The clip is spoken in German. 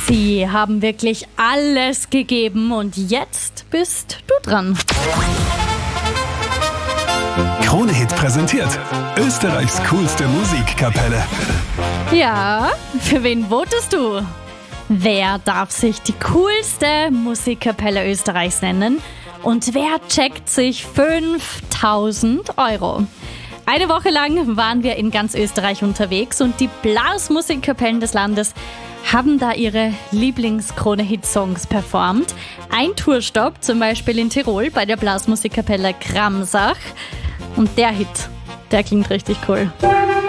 Sie haben wirklich alles gegeben und jetzt bist du dran. Krone-Hit präsentiert Österreichs coolste Musikkapelle. Ja, für wen votest du? Wer darf sich die coolste Musikkapelle Österreichs nennen? Und wer checkt sich 5.000 €? Eine Woche lang waren wir in ganz Österreich unterwegs und die Blasmusikkapellen des Landes haben da ihre Lieblings-Krone-Hit-Songs performt. Ein Tourstopp, zum Beispiel in Tirol bei der Blasmusikkapelle Gramsach. Und der Hit, der klingt richtig cool.